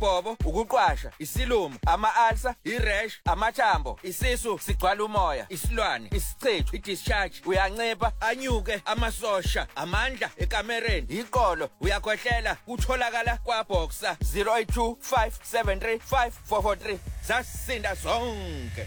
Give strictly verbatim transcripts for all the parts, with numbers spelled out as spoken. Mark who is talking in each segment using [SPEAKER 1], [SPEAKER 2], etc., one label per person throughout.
[SPEAKER 1] ibhobo, ukuqwasha, isilumo, ama-ulcer, i-rash, amathambo, isisu sigcwala umoya, isilwane, isiceju, i-discharge, uyancipha, anyuke amasosha, amandla ekamereni, iqolo, uyakhohlela, kutholakala kwaBoxer zero eight two five seven three five four four three. Zasinda zonke.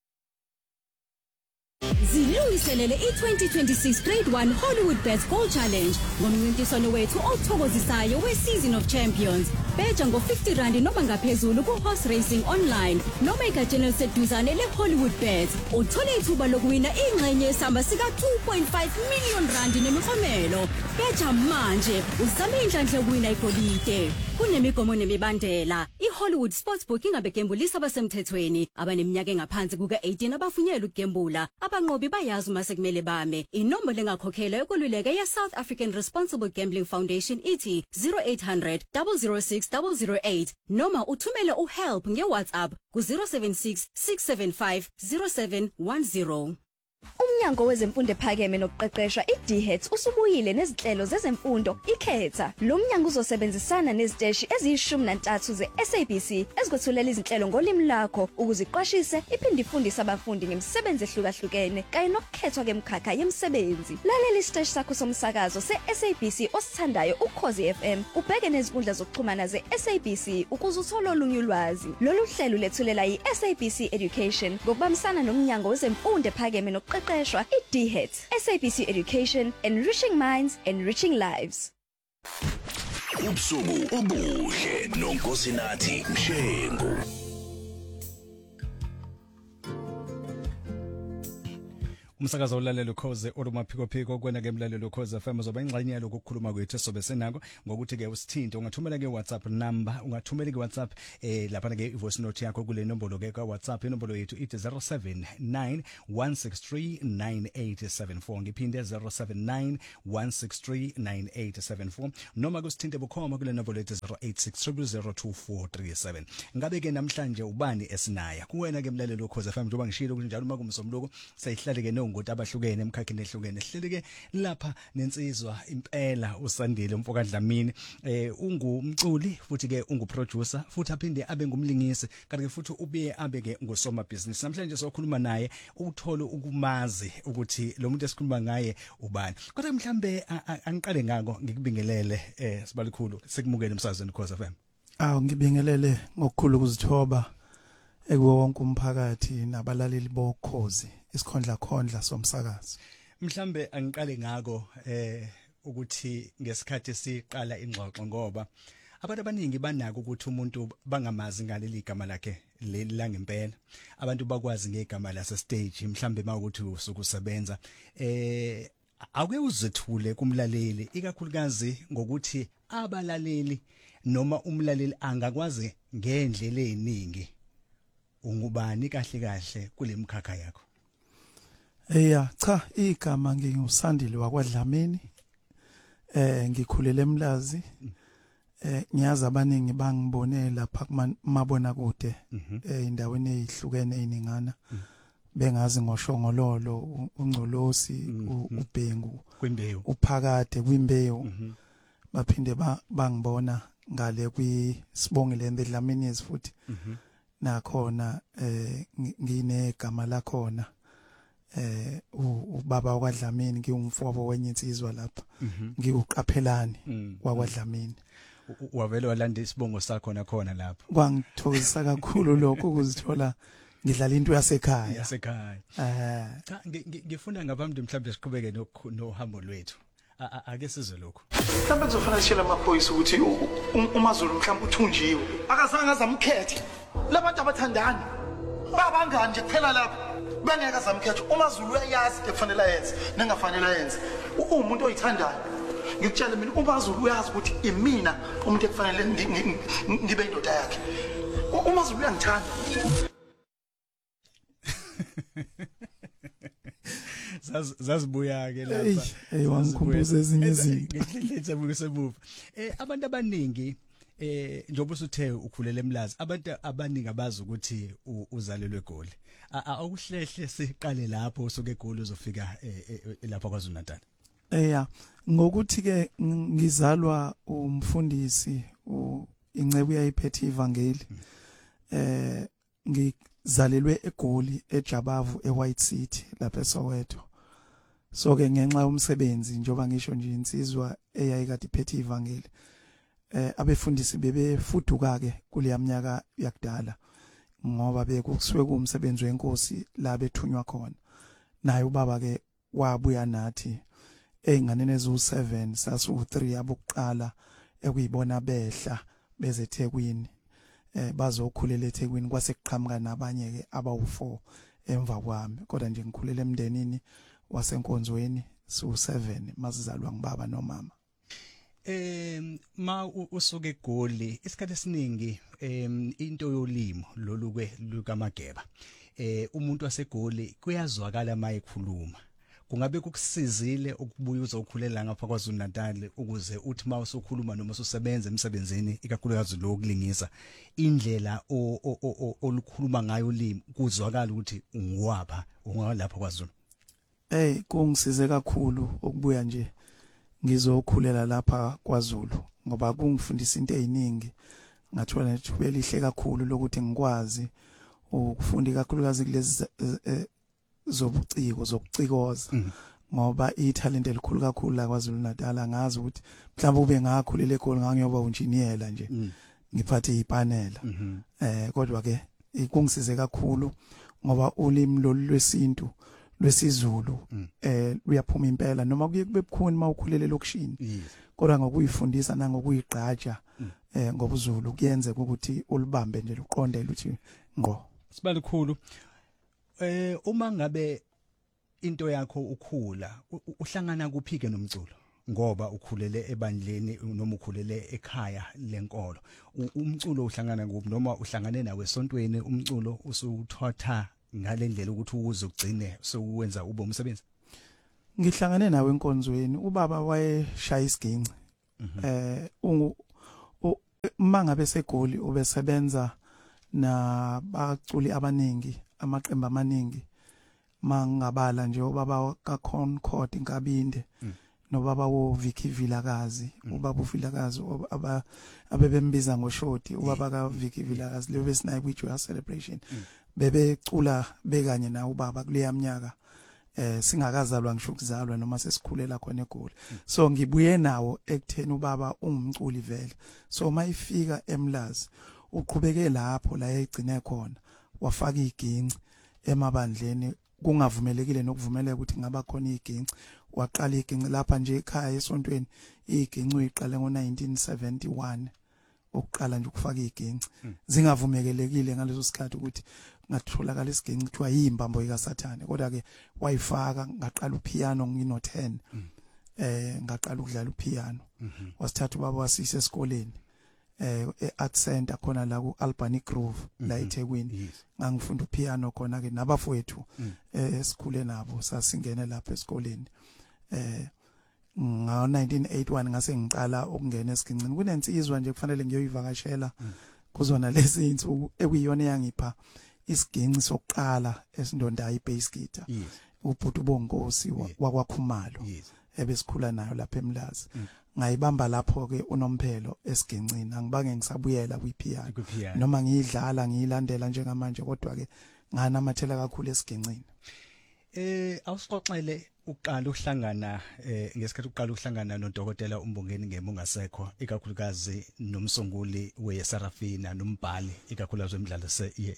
[SPEAKER 2] Zilungiselele i-twenty twenty-six Grade one Hollywood Bets Goal Challenge ngomncintiswano wethu othokozisayo we-Season of Champions. Beja ngo-fifty rand noma ngaphezulu ku-horse racing online noma egatsheni eliseduzane le-Hollywood Bets. Uthole ithuba lokuwina ingxenye yesamba sika-two point five million rand nemiklomelo. Beja manje uzame inhlanhla yokuwina igolide. Kunemigomo nemibandela. I-Hollywood Sportsbook ingabegembulisa abasemthethweni abaneminyaka engaphansi kuka-eighteen abafunyelwe ukugembula. Abanqobi bayazi uma sekumele bame. Inombolo engakhokhela yokululeka ye-South African Responsible Gambling Foundation ithi zero eight hundred zero zero six zero zero eight noma uthumele uhelp nge-WhatsApp ku zero seven six six seven five zero seven one zero.
[SPEAKER 3] Umnyango wezemfundo ephakeme nokuqeqeshwa i-D H E T S usubuyile nezinhlelo zezemfundo ikhetha. Lo mnyango uzosebenzisana neziteshi eziyishumi nantathu ze-S A B C ezikwethulela izinhlelo ngolimi lakho ukuziqwashise iphinde ifundise abafundi ngemisebenzi ehlukahlukene kanye nokukhethwa kwemikhakha yemisebenzi. Lalela isiteshi sakho somsakazo se-S A B C osithandayo uKhozi F M ubheke nezinkundla zokuxhumana ze-S A B C ukuze uthole olunye ulwazi. Lolu hlelo lethulela yi-S A B C Education ngokubambisana nomnyango wezemfundo ephakeme nokuqeqeshwa i-D H E T S, S A B C Education, enriching minds, enriching lives.
[SPEAKER 4] Ubusuku obuhle noNkosinathi Mshengu.
[SPEAKER 5] Umsakazo ulalelo Khoze olumaphiko phiko kwena ke mlalelo Khoze F M zoba ingxenye lokukhuluma kwethu sobe senako ngokuthi ke usithinte ungathumela ke WhatsApp number ungathumela ke WhatsApp eh lapha ke voice note yakho kule nombolo ke ka WhatsApp inombolo yethu ithi zero seven nine one six three nine eight seven four ngiphinde zero seven nine one six three nine eight seven four noma kusithinte bukhoma kule nombolo yethu zero eight six zero zero two four three seven. Ngabe ke namhlanje ubani esinaya kuwena ke mlalelo Khoze F M njengoba ngishilo ukuthi njalo uma kumsomluko seyihlale ke ngokuthi abahlukene emkhakheni ehlukene sihlele ke lapha nensizwa impela uSandile Mfokadlamini eh ungumculi futhi ke unguproducer futhi aphinde abe ngumlingisi kanti futhi ubuye abe ke ngosoma business. Namhlanje sokhuluma naye uthole ukumazi ukuthi lo muntu esikhuluma ngaye ubani kodwa mhlambe angiqale ngako ngikubingelele eh sibalikhulu sikumukele emsazweni Khoze F M.
[SPEAKER 6] Awu ngibingelele ngokukhulu ukuzithoba ekuwo wonke umphakathi nabalaleli bokhozi isikhondla khondla somsakazo.
[SPEAKER 5] Mhlambe angiqale ngako eh ukuthi ngesikhathi siqala ingxoxo ngoba abantu abaningi banako ukuthi umuntu bangamazi ngaleli gama lakhe leli la ngempela. Abantu bakwazi ngegama lase stage mhlambe mawukuthi usukusebenza eh ake uzethule kumlaleli ikakhulukazi ngokuthi abalaleli noma umlaleli angakwazi ngendlela eziningi ungubani kahle kahle kulemkhakha yakho.
[SPEAKER 6] Eya cha igama ngingusandile wakwaDlamini eh ngikhulele eMlazi eh ngiyazi abaningi bangibone lapha kumabona kude eh indaweni ezihlukene eziningana bengazi ngoShongololo uNgcolosi uBhengu
[SPEAKER 5] kwimbewu
[SPEAKER 6] uphakade kwimbewu baphinde bangibona ngale kwisibongile eDlamini futhi nakhona eh nginegama lakhona eh ubaba wakwaDlamini ngiyumfowabo wenye insizwa lapha ngiyuqaphelani wakwaDlamini
[SPEAKER 5] wavele walanda isibongo sakho nakhona lapha
[SPEAKER 6] kwangithokozisa kakhulu lokho ukuzithola ngidlala into yasekhaya
[SPEAKER 5] yasekhaya
[SPEAKER 6] eh
[SPEAKER 5] cha ngifuna ngaphambi mhlawumbe siqhubeke nohambo lwethu ake sizwe lokho
[SPEAKER 7] mhlawumbe kuzofanele sishela amaphoyisa ukuthi uMaZulu mhlawumbe uthunjiwe akazange azamkhethe labantu abathandani babangani nje kuphela lapha bengeke azamkhethe uMaZulu uyayazi ekufanele ayenze nengafanele ayenze umuntu oyithandayo ngikutshela mina uMaZulu uyazi ukuthi imina umuntu ekufanele ngibe indoda yakhe uMaZulu uyangithanda.
[SPEAKER 5] Zazibuya ke lapha
[SPEAKER 6] hey wangikhumbuza ezinye izinto
[SPEAKER 5] ngihlethe bukusebuva eh abantu abaningi eh njengoba usuthe ukhulela eMlazi abantu abaningi abazi ukuthi uzalelwe eGoli akuhlehle siqale lapho usuke eGoli uzofika lapha kwaZulu Natal.
[SPEAKER 6] Eh ya ngokuthi ke ngizalwa umfundisi incebe uyayiphethe ivangeli eh ngizalelwe eGoli eJabavu eWhite City lapha eSoweto. So ke ngenxa yomsebenzi njoba ngisho nje insizwa eyayikade iphethe ivangeli eh abefundisi bebefuduka ke kuleya minyaka yakudala ngoba bekusuke kumsebenzi wenkosi la bethunywa khona. Naye ubaba ke wabuya nathi einganene ezu seven sasu three abokuqala ekuyibona behla bezeThekwini eh bazokhulela eThekwini kwase kuqhamuka nabanye ke abawu four emva kwami kodwa nje ngikhulela emndenini wasenkonzweni su seven masizalwa ngibaba nomama.
[SPEAKER 5] Em ma usuke eGoli isikhathi esiningi em into yolimo lolukwe lukaMageba eh umuntu waseGoli kuyazwakala mayikhuluma kungabe kukusizile ukubuya uzokhulela ngapha kwaZulu Natal ukuze uthi mawusukhuluma noma ususebenza emsebenzini ikakhulukazi lo kulingisa indlela olukhuluma ngayo ulimi kuzwakala ukuthi ungwapha ungawalapha kwaZulu.
[SPEAKER 6] Eh kungisize kakhulu ukubuya nje ngizokhulela lapha kwaZulu ngoba kungifundisa into eziningi ngathola nethuba elihle kakhulu lokuthi ngikwazi ukufunda kakhulukazi kulezi zobuciko zokucikoza ngoba italent elikhulu kakhulu la kwaZulu Natal ngazi ukuthi mhlawumbe ube ngakhulela eGoli ngangiyoba unjiniyela nje ngiphathe ipanela eh kodwa ke ikungisize kakhulu ngoba ulimi lolwesintu lwesiZulu eh luyaphuma impela noma kuye kube bukhuni mawukhulele lokushini kodwa ngokuyifundisa nangokuyigqaja eh ngobuZulu kuyenze ukuthi ulibambe nje luqonde luthi ngqo.
[SPEAKER 5] Sibalikhulu eh uma ngabe into yakho ukhula uhlangana kuphike nomculo ngoba ukhulele ebandleni noma ukhulele ekhaya lenkolo umculo uhlangana kuphi noma uhlangane nawe esontweni umculo usuthotha ngalendlela ukuthi ukuze ugcine sowenza ube umsebenzi.
[SPEAKER 6] Ngihlangane nawe enkonzweni ubaba wayeshaya isiginci eh ungu mangabe seGoli ubesebenza na baculi abaningi amaqembu amaningi mangabala nje ubaba kaConcord inkabinde nobaba wo Vicky Vilakazi ubaba uVilakazi aba abebembiza ngoShoti ubaba ka Vicky Vilakazi lebe besinayi kwiJoy celebration bebecula bekanye na ubaba kuleya minyaka eh singakazalwa ngisho ukuzalwa noma sesikhulela khona eGoli. So ngibuye nawo ekutheni ubaba ungumculi vele. So mayifika eMlazi uqhubeke lapho la yayigcine khona wafaka iginci emabandleni kungavumelekile nokuvumeleka ukuthi ngaba khona iginci waqala iginci lapha nje ekhaya esontweni iginci uyiqale ngo nineteen seventy-one ukuqala nje ukufaka iginci zingavumelekile ngaleso sikhathi ukuthi ngatholakala isiginci kuthiwa yimbambo yikaSathane kodwa ke wayifaka ngaqala upiano ngino ten eh ngaqala ukudlala upiano wasithatha ubaba wasise esikoleni eh eArt Center khona la ku Albany Grove la eThekwini ngangifunda upiano khona ke nabafowethu eh esikhule nabo sasingene lapha esikoleni eh nga nineteen eighty-one ngase ngiqala ukungena esigincini kunensizwa nje kufanele ngiyoyivakashela kuzona lezi insuku ekuyiyona yangipha isiginci sokuqala esindonda ibass guitar ubhuti Bonkosi wakwaKhumalo ebesikhula nayo lapha eMlazi ngayibamba lapho ke unomphelo esigincini angibange ngisabuyela kwipiano noma ngiyidlala ngiyilandela njengamanje kodwa ke nganamathela kakhulu esigincini.
[SPEAKER 5] Eh awusixoxele uqala uhlangana eh ngesikhathi uqala uhlangana noDokotela uMbongeni ngemungasekho ikakhulukazi nomsunguli weSarafina nombhali ikakhulukazi wemidlalo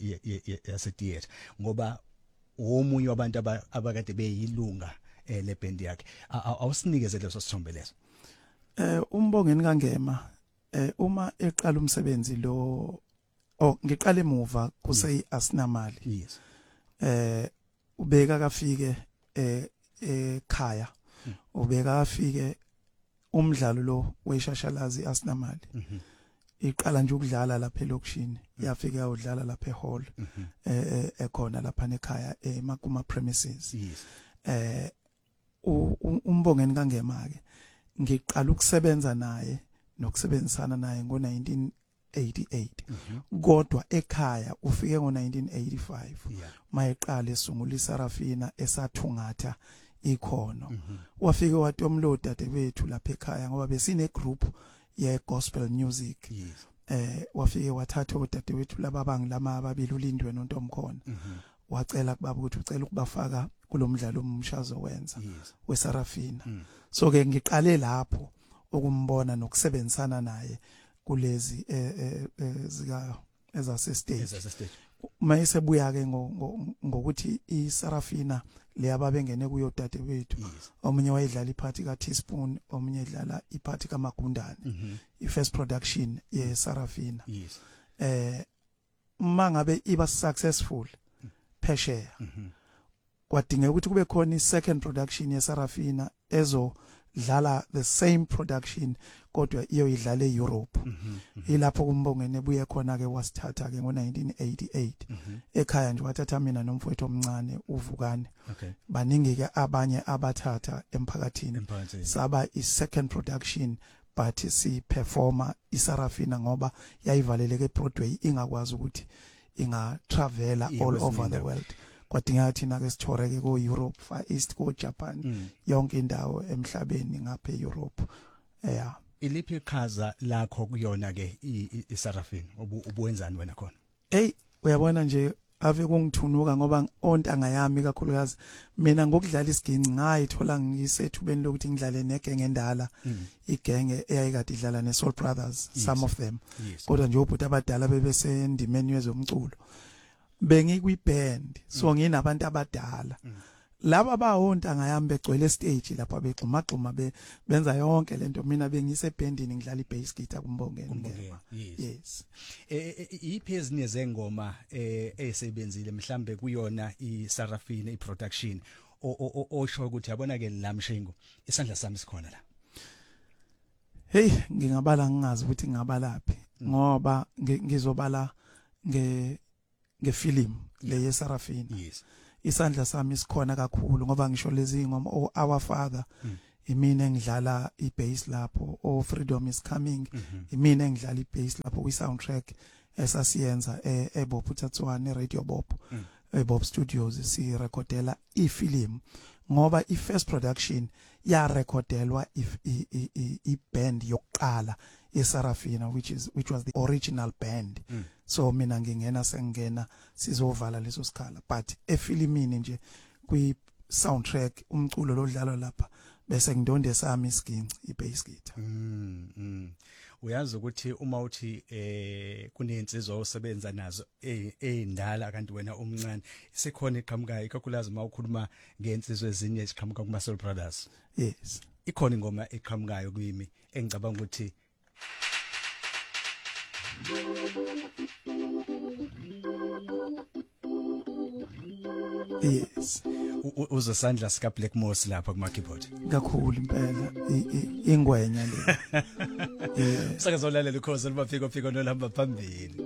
[SPEAKER 5] yase theater ngoba omunye wabantu abakade beyilunga eh le band yakhe awusinikeze leso sithombe leso.
[SPEAKER 6] Eh uMbongeni kaNgema eh uma eqala umsebenzi lo oh ngiqala emuva kuse asinamali.
[SPEAKER 5] Yes.
[SPEAKER 6] Eh ubeka kafike eh ekhaya ubeka afike umdlalo lo weshashalazi asinamali iqala nje ukudlala lapha elokushini yafika yodlala lapha eHall eh ekhona lapha ekhaya emakuma premises eh uMbongeni kaNgema ke ngiqala ukusebenza naye nokusebenzisana naye ngo nineteen eighty-eight kodwa ekhaya ufike ngo nineteen eighty-five mayeqala esungula iSarafina esathungatha ikhono wafike watomloda dadebethu lapha ekhaya ngoba besine group ye gospel music eh wafike wathatha odadewethu laba bangilama ababili uLindwe noNtomkhona wacela kubaba ukuthi ucela ukubafaka kulomdlalo omshazo wenza weSarafina so ke ngiqale lapho ukumbona nokusebenzisana naye kulezi eh zika ezase stage mayisebuya ke ngokuthi iSarafina le ababengene kuyo dadewethu omunye wayedlala iphathi ka Teaspoon omunye edlala iphathi kaMagundane i first production ye Sarafina eh mangabe iba successful phesheya kwadingeka ukuthi kube khona i second production ye Sarafina ezo dlala the same production kodwa iyo idlala eEurope ilapho kumbongene buye khona ke wasithatha ke ngo nineteen eighty-eight ekhaya nje wathatha mina nomfowethu omncane uvukane baningi ke abanye abathatha emphakathini saba i second production but si performer iSarafina ngoba yayivaleleke eBroadway ingakwazi ukuthi inga travela all over the world kwadinga thina ke sithoreke ko Europe Far East ko Japan mm. yonke indawo emhlabeni ngapha eEurope yeah
[SPEAKER 5] iliphi iqhaza lakho kuyona ke iSarafina ubuwenzani wena khona
[SPEAKER 6] hey uyabona nje ave kungithunuka ngoba ontanga yami kakhulukazi mina ngokudlala isiginci ngayithola ngisethubeni lokuthi ngidlale negenge endala mm. igenge eyayikade idlala neSoul Brothers yes. some of them yes. kodwa nje ubhuti abadala bebesendimeni yezomculo bengikwi band so nginabantu abadala laba bahonta ngayami begcwele stage lapha begxuma xuma benza yonke lento mina bengise bandini ngidlala ibass guitar kumbongeni yes
[SPEAKER 5] iphi ezinye zengoma esebenzile mhlambe kuyona iSarafina iproduction osho ukuthi yabona ke la mshingo isandla sami sikhona la
[SPEAKER 6] hey ngingabala ngingazi ukuthi ngabalaphi ngoba ngizobala nge ngefilm le yeSarafina
[SPEAKER 5] yes
[SPEAKER 6] isandla sami sikhona kakhulu ngoba ngisho lezi ngoma o Our Father imina engidlala ibass lapho o Freedom is Coming imina engidlala ibass lapho kwi soundtrack esasiyenza eBophuthatswana Radio Bob eBob Studios si recordela ifilm ngoba i first production ya recordelwa if i band yokuqala yeSarafina which is which was the original band mm. so mina ngingena sengena sizovala leso sikhala but efilimini nje kwi soundtrack umculo lodlalo lapha bese ngidonde sami isiginci ibass guitar
[SPEAKER 5] mm, mm. uyazi ukuthi uma uthi eh kunensizwa osebenza nazo ezindala kanti wena umncane sekhona iqhamukayo ikakhulukazi mawukhuluma ngensizwe ezinye eziqhamuka kuma Soul Brothers
[SPEAKER 6] yes
[SPEAKER 5] ikhona ingoma eqhamukayo kimi engicabanga ukuthi
[SPEAKER 6] yes
[SPEAKER 5] uzosandla sika Black Moss lapha kuma keyboard
[SPEAKER 6] kakhulu impela ingwenya le
[SPEAKER 5] sake zolalela ukhozi lomafiko fiko nolamba phambili